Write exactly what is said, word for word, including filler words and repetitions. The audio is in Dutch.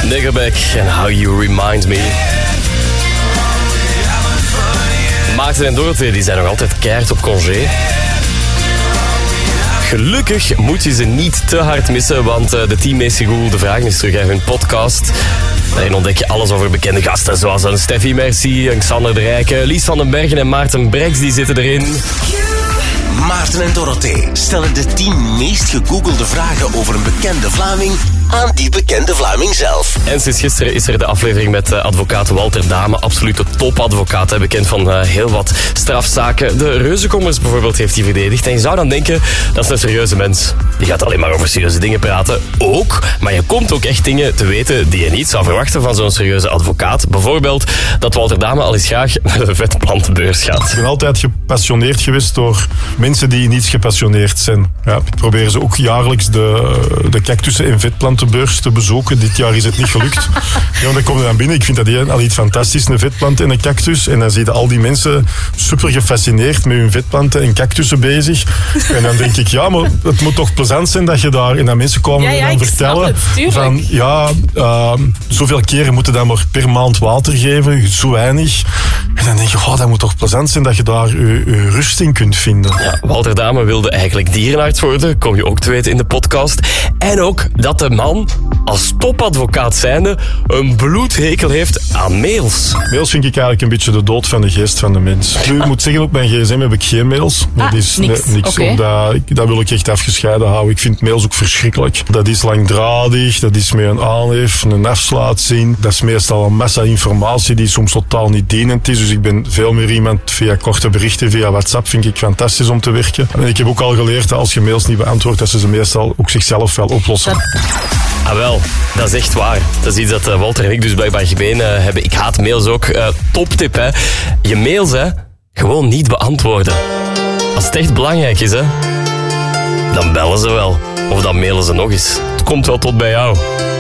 Nickelback en How You Remind Me. Maarten en Dorothee die zijn nog altijd keihard op congé. Gelukkig moet je ze niet te hard missen, want de Team Meest Gegoogelde Vragen is terug in hun podcast. Daarin ontdek je alles over bekende gasten, zoals een Steffi Merci, een Xander de Rijke, Lies van den Bergen en Maarten Brex, die zitten erin. Maarten en Dorothee stellen de tien meest gegoogelde vragen over een bekende Vlaming aan die bekende Vlaming zelf. En sinds gisteren is er de aflevering met advocaat Walter Dame, absolute topadvocaat, hè, bekend van uh, heel wat strafzaken. De Reuzenkommers bijvoorbeeld heeft hij verdedigd. En je zou dan denken, dat is een serieuze mens. Die gaat alleen maar over serieuze dingen praten. Ook, maar je komt ook echt dingen te weten die je niet zou verwachten van zo'n serieuze advocaat. Bijvoorbeeld dat Walter Dame al eens graag naar de vetplantenbeurs gaat. Ik ben altijd gepassioneerd geweest door mensen die niet gepassioneerd zijn. Ja, ik probeer ze ook jaarlijks de, de cactussen en vetplantenbeurs te bezoeken. Dit jaar is het niet gelukt. Ja, dan kom je dan binnen. Ik vind dat al iets fantastisch, een vetplant en een cactus. En dan zie je al die mensen super gefascineerd met hun vetplanten en cactussen bezig. En dan denk ik, ja, maar het moet toch plezant zijn dat je daar... En dan mensen komen ja, ja, en dan vertellen het, van, ja, uh, zoveel keren moeten dan maar per maand water geven, zo weinig. En dan denk je, oh, dat moet toch plezant zijn dat je daar je, je rust in kunt vinden. Ja, Walter Dame wilde eigenlijk dierenarts worden, kom je ook te weten in de podcast. En ook dat de man als topadvocaat zijnde een bloedhekel heeft aan mails. Mails vind ik eigenlijk een beetje de dood van de geest van de mens. Nu, ik moet zeggen, op mijn gsm heb ik geen mails. Ah, dat is niks. Ne, niks Okay. omdat, dat wil ik echt afgescheiden houden. Ik vind mails ook verschrikkelijk. Dat is langdradig, dat is met een aanhef, een afslaatzin. Dat is meestal een massa informatie die soms totaal niet dienend is. Dus ik ben veel meer iemand via korte berichten, via WhatsApp, vind ik fantastisch om te werken. En ik heb ook al geleerd dat als je mails niet beantwoordt, dat ze ze meestal ook zichzelf wel oplossen. Ah wel, dat is echt waar. Dat is iets dat uh, Walter en ik dus blijkbaar gemeen uh, hebben. Ik haat mails ook. Uh, toptip, hè. Je mails, hè, gewoon niet beantwoorden. Als het echt belangrijk is, hè, dan bellen ze wel. Of dan mailen ze nog eens. Het komt wel tot bij jou.